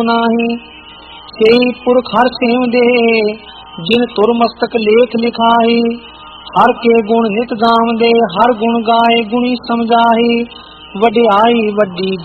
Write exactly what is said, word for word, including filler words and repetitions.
नाही। सेई पुरख हर सेव दे जिन तुर मस्तक लेख लिखाई। हर के गुण नित गावंदे हर गुण गाए गुणी समझाई। वडियाई वड्डी